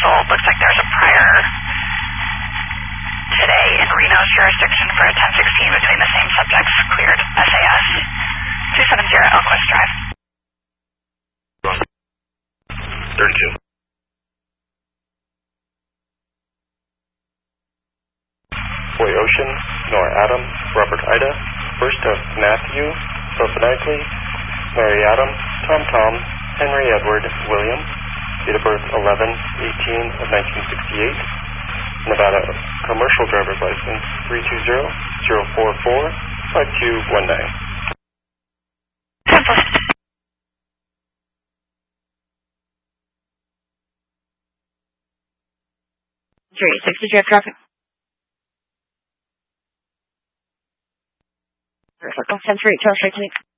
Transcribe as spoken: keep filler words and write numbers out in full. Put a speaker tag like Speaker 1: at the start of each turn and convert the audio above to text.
Speaker 1: vessel. Looks like there's a prior today in Reno's jurisdiction for a ten sixteen between the same subjects. Cleared S A S two seven zero Elquist Drive.
Speaker 2: thirty-two. Boy Ocean, Nora Adam, Robert Ida, first of Matthew, phonetically, Mary Adam, Tom Tom, Henry Edward, William, date of birth eleven eighteen of nineteen sixty-eight, Nevada commercial driver's license three two zero zero four four five two one nine.
Speaker 1: three sixty drive traffic. Circle ten three, trail straight to me.